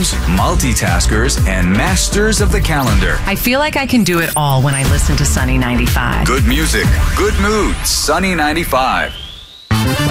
musicians, multitaskers, and masters of the calendar. I feel like I can do it all when I listen to Sunny 95. Good music, good mood, Sunny 95.